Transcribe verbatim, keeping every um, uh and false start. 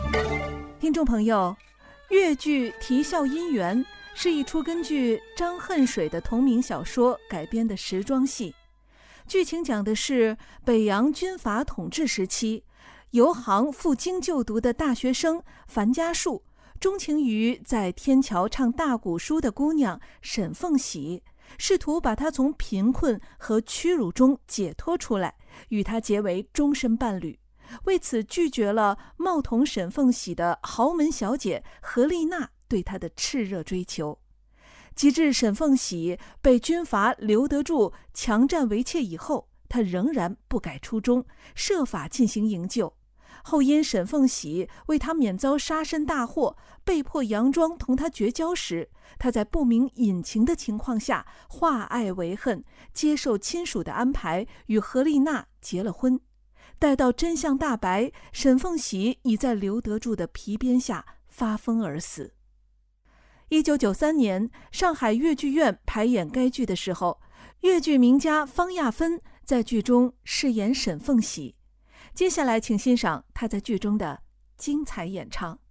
听众朋友，越剧《啼笑姻缘》是一出根据张恨水的同名小说改编的时装戏。剧情讲的是北洋军阀统治时期，游杭赴京就读的大学生樊家树钟情于在天桥唱大鼓书的姑娘沈凤喜，试图把她从贫困和屈辱中解脱出来，与她结为终身伴侣。为此拒绝了貌同沈凤喜的豪门小姐何丽娜对他的炽热追求。及至沈凤喜被军阀刘德柱强占为妾以后，他仍然不改初衷，设法进行营救。后因沈凤喜为他免遭杀身大祸，被迫佯装同他绝交时，他在不明隐情的情况下化爱为恨，接受亲属的安排，与何丽娜结了婚。待到真相大白，沈凤喜已在刘德柱的皮鞭下发疯而死。一九九三年，上海越剧院排演该剧的时候，越剧名家方亚芬在剧中饰演沈凤喜。接下来请欣赏她在剧中的精彩演唱。